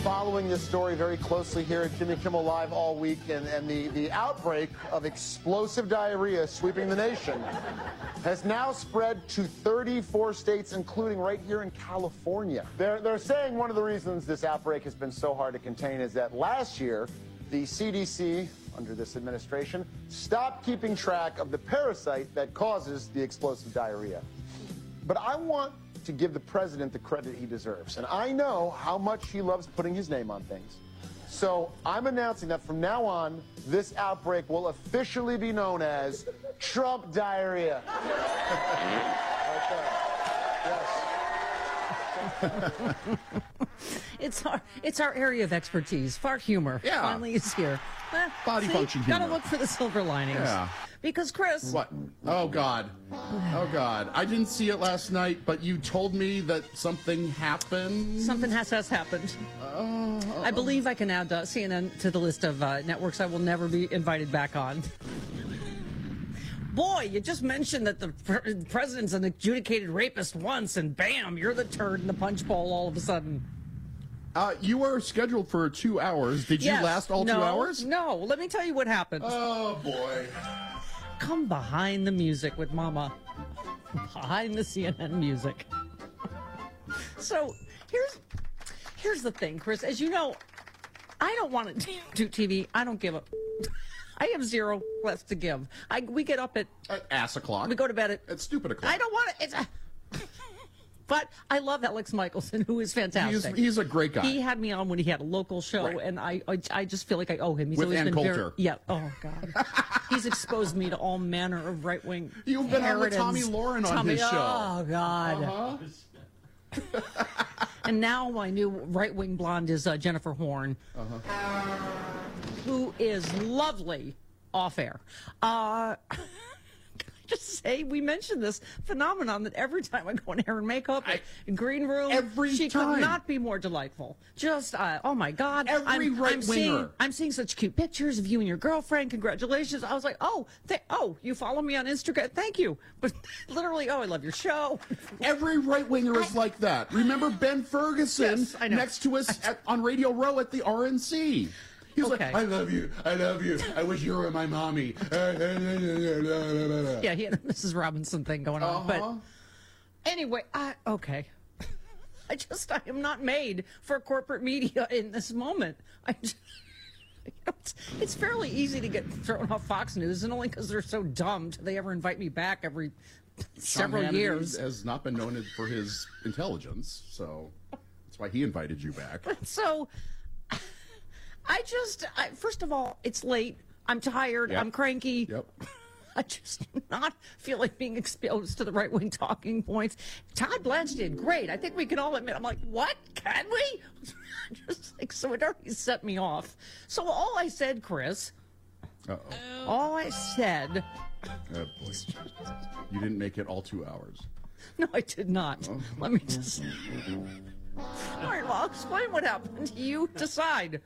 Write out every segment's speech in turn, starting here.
following this story very closely here at Jimmy Kimmel Live all week, and the outbreak of explosive diarrhea sweeping the nation has now spread to 34 states, including right here in California. They're saying one of the reasons this outbreak has been so hard to contain is that last year, the CDC, under this administration, stopped keeping track of the parasite that causes the explosive diarrhea. But I want to give the president the credit he deserves. And I know how much he loves putting his name on things. So I'm announcing that from now on, this outbreak will officially be known as Trump diarrhea. Right there. Yes. It's our area of expertise. Fart humor. Yeah. Finally is here. Body function humor. Gotta look for the silver linings. Yeah. Because, Chris. What? Oh, God. Oh, God. I didn't see it last night, but you told me that something happened. Something has happened. I believe I can add CNN to the list of networks I will never be invited back on. Boy, you just mentioned that the president's an adjudicated rapist once, and bam, you're the turd in the punch bowl all of a sudden. You were scheduled for 2 hours. Did you last all 2 hours? No. Let me tell you what happened. Oh, boy. Come behind the music with Mama. Behind the CNN music. So, here's the thing, Chris. As you know, I don't want to do TV. I don't give a... I have zero left to give. We get up at ass o'clock. We go to bed at stupid o'clock. I don't want to. But I love Alex Michelson, who is fantastic. He's a great guy. He had me on when he had a local show, right. And I just feel like I owe him. He's with always Ann been Coulter. Yeah. Oh God. He's exposed me to all manner of right wing. You've been on with Tommy Lauren on his show. Oh God. And now my new right wing blonde is Jennifer Horn, who is lovely off air. Just say we mentioned this phenomenon that every time I go in hair and makeup, green room, she could not be more delightful. Just oh my God, I'm seeing such cute pictures of you and your girlfriend. Congratulations! I was like, you follow me on Instagram? Thank you. But literally, I love your show. Every right winger is like that. Remember Ben Ferguson next to us on Radio Row at the RNC. He's like, I love you. I wish you were my mommy. Yeah, he had a Mrs. Robinson thing going on. But anyway, okay. I am not made for corporate media in this moment. It's fairly easy to get thrown off Fox News, and only because they're so dumb do they ever invite me back every several years. Has not been known for his intelligence, so that's why he invited you back. So... first of all, it's late. I'm tired. Yep. I'm cranky. Yep. I just not feel like being exposed to the right-wing talking points. Todd Blanche did great. I think we can all admit. I'm like, what? Can we? So it already set me off. So all I said, Chris, all I said... Oh, boy. You didn't make it all 2 hours. No, I did not. Let me just... All right, well, I'll explain what happened. You decide.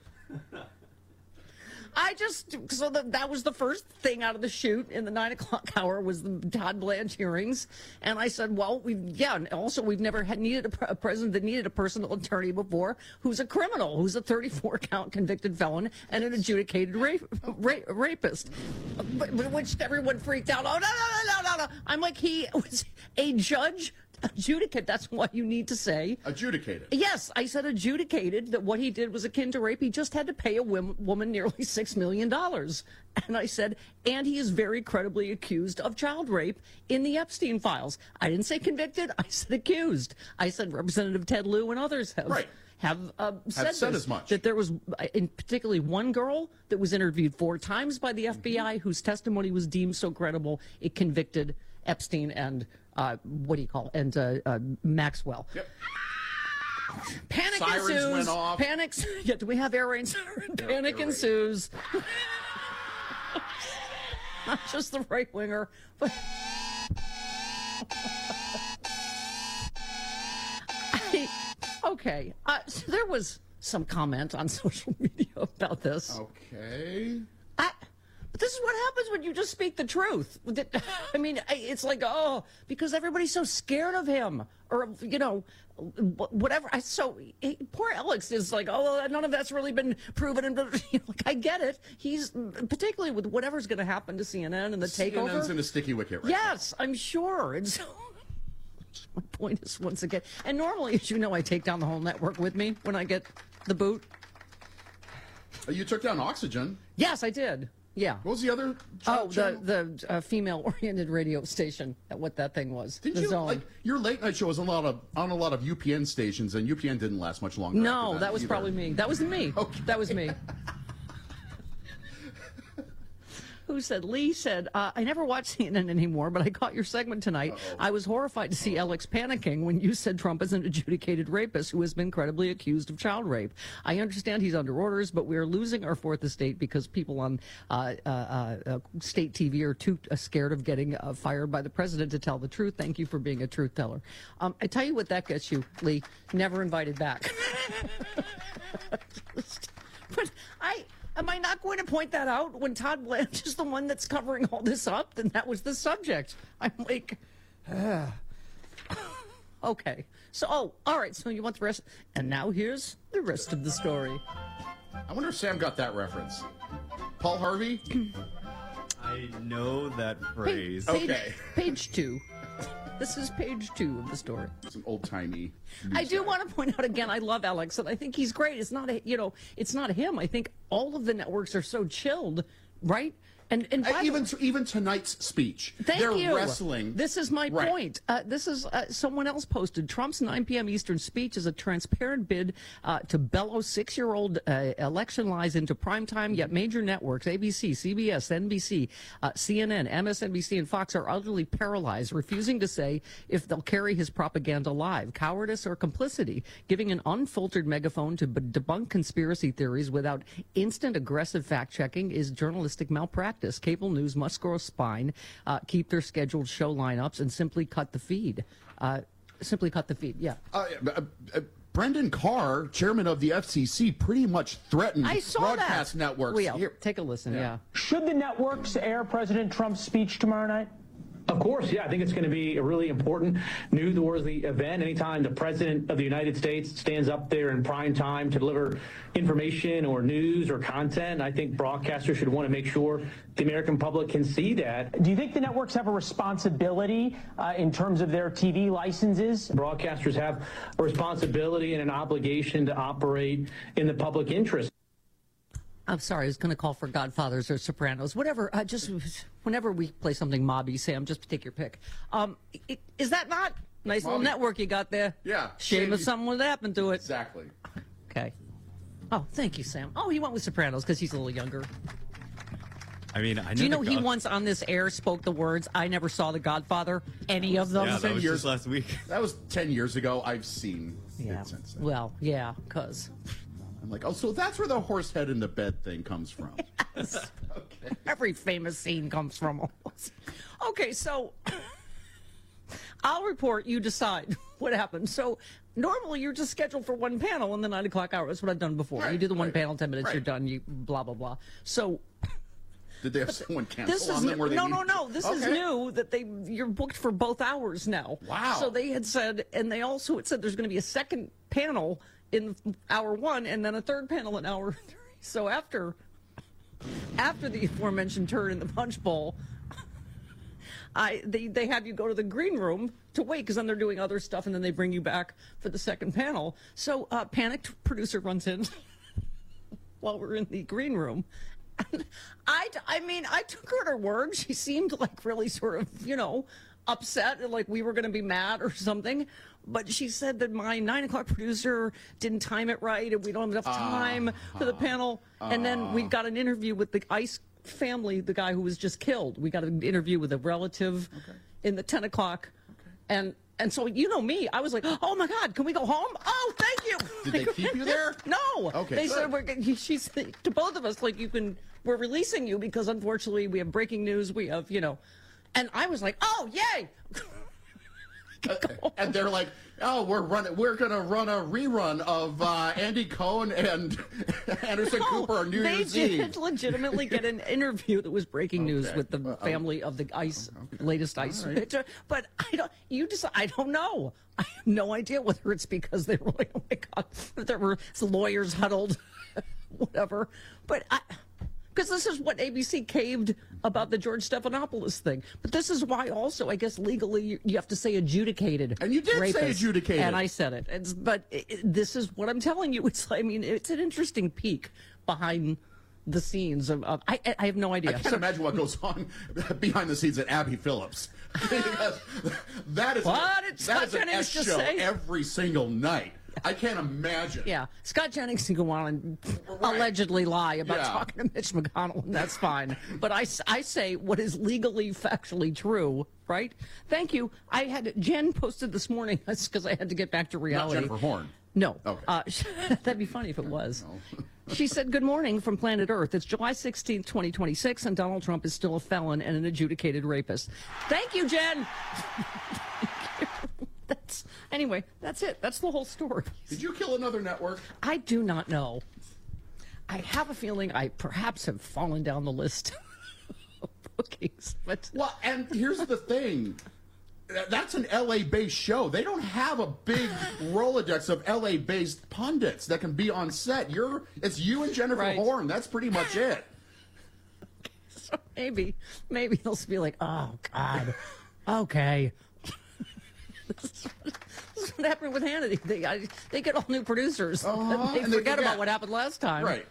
So that was the first thing out of the chute in the 9 o'clock hour was the Todd Blanche hearings. And I said, well, and also we've never needed a president that needed a personal attorney before who's a criminal, who's a 34-count convicted felon and an adjudicated rapist. Which everyone freaked out. Oh, no. I'm like, he was a judge. Adjudicate, that's what you need to say. Adjudicated. Yes, I said adjudicated, that what he did was akin to rape. He just had to pay a woman nearly $6 million. And I said, and he is very credibly accused of child rape in the Epstein files. I didn't say convicted, I said accused. I said Representative Ted Lieu and others have said as much. That there was, in particularly one girl that was interviewed 4 times by the FBI whose testimony was deemed so credible, it convicted Epstein and Maxwell. Yep. Panic Sirens ensues. Went off. Panics. Yeah, do we have air rain? Panic ensues. Not just the right winger, but okay. So there was some comment on social media about this. Okay. But This is what happens when you just speak the truth. I mean, it's like, oh, because everybody's so scared of him, or, you know, whatever. Poor Alex is like, oh, none of that's really been proven. And like, I get it. He's, particularly with whatever's going to happen to CNN and the takeover. CNN's in a sticky wicket right Yes, now. I'm sure. And so my point is, once again, and normally, as you know, I take down the whole network with me when I get the boot. You took down Oxygen. Yes, I did. Yeah. What was the other? The female-oriented radio station. What that thing was. Did the you Zone. like your late night show was on a lot of UPN stations, and UPN didn't last much longer. No, that was probably me. That was me. Okay. That was me. Who said? Lee said, I never watch CNN anymore, but I caught your segment tonight. I was horrified to see Alex panicking when you said Trump is an adjudicated rapist who has been credibly accused of child rape. I understand he's under orders, but we are losing our fourth estate because people on state TV are too scared of getting fired by the president to tell the truth. Thank you for being a truth teller. I tell you what that gets you, Lee. Never invited back. But am I not going to point that out when Todd Blanche is the one that's covering all this up? Then that was the subject. I'm like, okay. So, all right. So you want the rest? And now here's the rest of the story. I wonder if Sam got that reference. Paul Harvey? I know that phrase. Page 2. This is page 2 of the story. It's an old-timey. I do want to point out again, I love Alex, and I think he's great. It's not, it's not him. I think all of the networks are so chilled, right? And even tonight's speech, they're wrestling. This is my point. This is someone else posted. Trump's 9 p.m. Eastern speech is a transparent bid to bellow 6-year-old election lies into primetime, yet major networks, ABC, CBS, NBC, CNN, MSNBC, and Fox are utterly paralyzed, refusing to say if they'll carry his propaganda live. Cowardice or complicity, giving an unfiltered megaphone to debunk conspiracy theories without instant aggressive fact-checking is journalistic malpractice. Cable news must grow a spine, keep their scheduled show lineups, and simply cut the feed. Yeah. Brendan Carr, chairman of the FCC, pretty much threatened broadcast networks. Here, take a listen. Yeah. Should the networks air President Trump's speech tomorrow night? Of course, yeah. I think it's going to be a really important, newsworthy event. Anytime the President of the United States stands up there in prime time to deliver information or news or content, I think broadcasters should want to make sure the American public can see that. Do you think the networks have a responsibility in terms of their TV licenses? Broadcasters have a responsibility and an obligation to operate in the public interest. I'm sorry, I was going to call for Godfathers or Sopranos, whatever. Just whenever we play something mobby, Sam, just take your pick. Is that not nice little network you got there? Yeah. Shame if something would happen to it. Exactly. Okay. Oh, thank you, Sam. Oh, he went with Sopranos because he's a little younger. I mean, I know. Do you know he once on this air spoke the words, "I never saw The Godfather," any of them? Yeah, that was just last week. That was 10 years ago. I've seen it since then. Well, yeah, because... I'm like, oh, so that's where the horse head in the bed thing comes from. Yes. Okay. Every famous scene comes from almost. Okay, so I'll report, you decide what happened. So normally you're just scheduled for one panel in the 9 o'clock hour. That's what I've done before. You do the one panel, 10 minutes, you're done, you blah, blah, blah. So... Did they have someone cancel on them? No. This is new that you're booked for both hours now. Wow. So they had said, and they also had said there's going to be a second panel in hour 1 and then a third panel in hour 3. So after the aforementioned turn in the punch bowl, they have you go to the green room to wait because then they're doing other stuff and then they bring you back for the second panel. So panicked producer runs in while we're in the green room. And I took her at her word. She seemed like really sort of, upset, like we were going to be mad or something. But she said that my 9 o'clock producer didn't time it right and we don't have enough time for the panel. And then we got an interview with the Ice family, the guy who was just killed. We got an interview with a relative in the 10 o'clock. Okay. And so, you know me, I was like, oh, my God, can we go home? Oh, thank you. Did they keep you there? No. Okay, they said, she's to both of us, like, we're releasing you because, unfortunately, we have breaking news. We have, And I was like, oh, yay. And they're like, oh, we're going to run a rerun of Andy Cohen and Anderson Cooper on New Year's Eve. They did legitimately get an interview that was breaking news with the family of the latest ICE victim. But I don't know. I have no idea whether it's because they were like, oh my God, there were lawyers huddled, whatever. But because this is what ABC caved about the George Stephanopoulos thing. But this is why also, I guess, legally you have to say adjudicated. And you did say adjudicated. And I said it. This is what I'm telling you. It's an interesting peek behind the scenes of I have no idea. I can't imagine what goes on behind the scenes at Abby Phillips. that is an S show every single night. I can't imagine. Yeah, Scott Jennings can go on and allegedly lie about talking to Mitch McConnell, and that's fine. But I say what is legally, factually true, right? Thank you. Jen posted this morning, that's because I had to get back to reality. Not Jennifer Horn. No. Okay. That'd be funny if it was. No. She said, good morning from planet Earth. It's July 16th, 2026, and Donald Trump is still a felon and an adjudicated rapist. Thank you, Jen. Anyway, that's it. That's the whole story. Did you kill another network? I do not know. I have a feeling I perhaps have fallen down the list of bookings. But well, and here's the thing. That's an L.A.-based show. They don't have a big Rolodex of L.A.-based pundits that can be on set. It's you and Jennifer Horn. That's pretty much it. So maybe they'll be like, oh, God, okay. This is what happened with Hannity. They get all new producers. They forget about what happened last time. Right.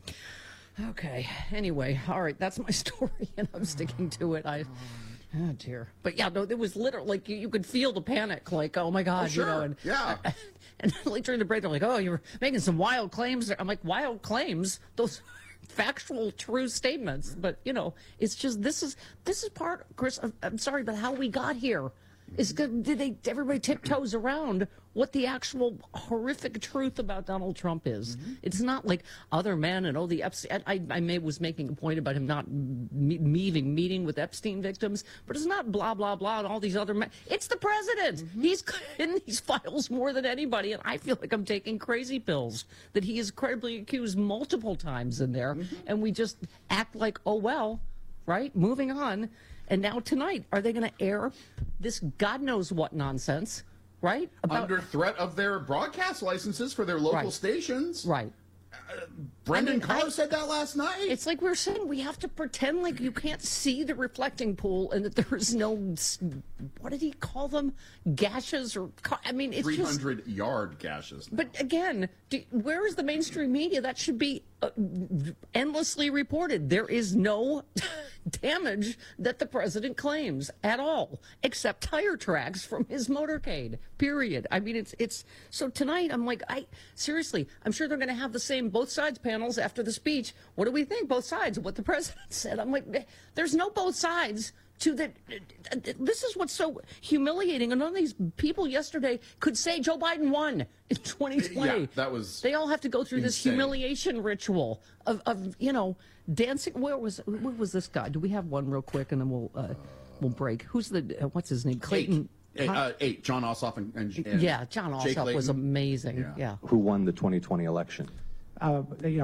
Okay. Anyway, all right. That's my story, and I'm sticking to it. Oh dear. But yeah, no, it was literally like you could feel the panic, like, oh my God, sure. and yeah. And like during the break, they're like, oh, you're making some wild claims. I'm like, wild claims? Those factual, true statements. But it's just this is part, Chris. I'm sorry, but how we got here. Is good. Everybody tiptoes around what the actual horrific truth about Donald Trump is. Mm-hmm. It's not like other men and the Epstein. I was making a point about him not meeting with Epstein victims, but it's not blah blah blah and all these other men. It's the president. Mm-hmm. He's in these files more than anybody, and I feel like I'm taking crazy pills that he is credibly accused multiple times in there, and we just act like, oh well, right? Moving on. And now tonight, are they going to air this God knows what nonsense, right? Under threat of their broadcast licenses for their local stations. Right. Brendan Carr said that last night. It's like we're saying we have to pretend like you can't see the reflecting pool and that there's no, what did he call them? Gashes or, it's 300-yard gashes now. But again, where is the mainstream media? That should be endlessly reported. There is no damage that the president claims at all, except tire tracks from his motorcade, period. It's so tonight I'm like, seriously, I'm sure they're going to have the same both sides panels after the speech. What do we think? Both sides of what the president said. I'm like, there's no both sides to that. This is what's so humiliating. And none of these people yesterday could say Joe Biden won in 2020. Yeah, that was. They all have to go through this humiliation ritual of dancing. Where was this guy? Do we have one real quick, and then we'll break? Who's what's his name? Clayton. Eight. John Ossoff and yeah, John Ossoff was amazing. Yeah. Who won the 2020 election? I'm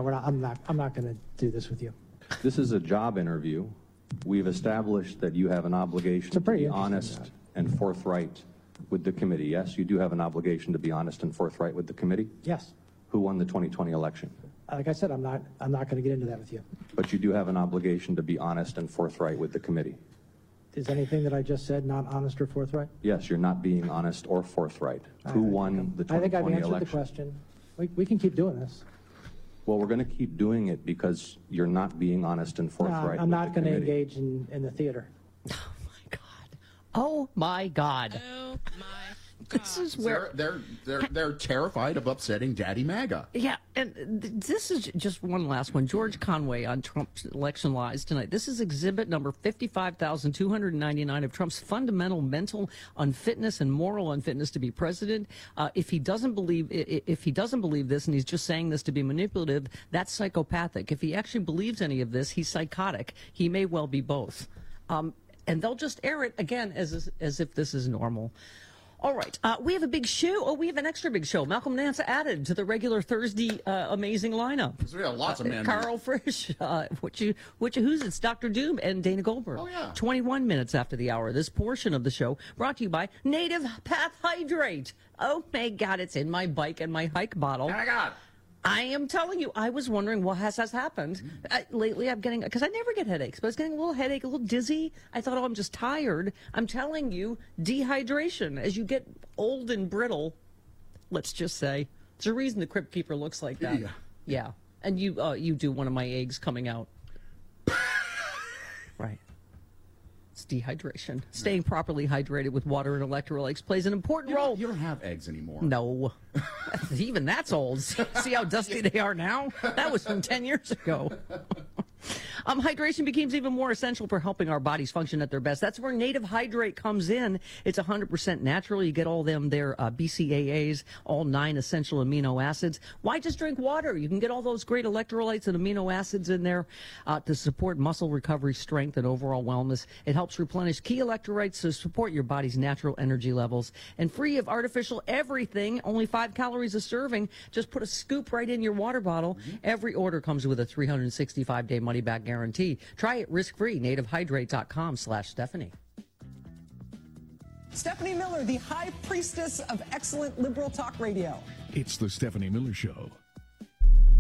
not going to do this with you. This is a job interview. We've established that you have an obligation to be honest and forthright with the committee. Yes, you do have an obligation to be honest and forthright with the committee? Yes. Who won the 2020 election? Like I said, I'm not going to get into that with you. But you do have an obligation to be honest and forthright with the committee. Is anything that I just said not honest or forthright? Yes, you're not being honest or forthright. Who won the 2020 election? I think I've answered the question. We can keep doing this. Well, we're going to keep doing it because you're not being honest and forthright. No, I'm not going to engage in the theater. Oh my God! Oh my God! Oh my God! This is where they're terrified of upsetting Daddy MAGA. Yeah, and this is just one last one. George Conway on Trump's election lies tonight. This is exhibit number 55,299 of Trump's fundamental mental unfitness and moral unfitness to be president. If he doesn't believe this, and he's just saying this to be manipulative, that's psychopathic. If he actually believes any of this, he's psychotic. He may well be both. And they'll just air it again as if this is normal. All right. We have a big show. Oh, we have an extra big show. Malcolm Nance added to the regular Thursday amazing lineup. So we have lots of men. Carl Frisch, who's it's Dr. Doom and Dana Goldberg. Oh, yeah. 21 minutes after the hour. This portion of the show brought to you by Native Path Hydrate. Oh, my God, it's in my bike and my hike bottle. Oh, my God. I am telling you, I was wondering what has happened. Lately, I'm getting, because I never get headaches, but I was getting a little headache, a little dizzy. I thought, oh, I'm just tired. I'm telling you, dehydration. As you get old and brittle, let's just say, there's a reason the Crypt Keeper looks like that. Yeah. And you do one of my eggs coming out. Right. It's dehydration. Staying properly hydrated with water and electrolytes plays an important role. You don't have eggs anymore. No. Even that's old. See how dusty they are now? That was from 10 years ago. Hydration becomes even more essential for helping our bodies function at their best. That's where Native Hydrate comes in. It's 100% natural. You get all them their BCAAs, all 9 essential amino acids. Why just drink water? You can get all those great electrolytes and amino acids in there to support muscle recovery, strength, and overall wellness. It helps replenish key electrolytes to support your body's natural energy levels. And free of artificial everything, only 5 calories a serving. Just put a scoop right in your water bottle. Every order comes with a 365-day money-back guarantee. Try it risk-free. NativeHydrate.com/Stephanie. Stephanie Miller, the high priestess of excellent liberal talk radio. It's the Stephanie Miller Show.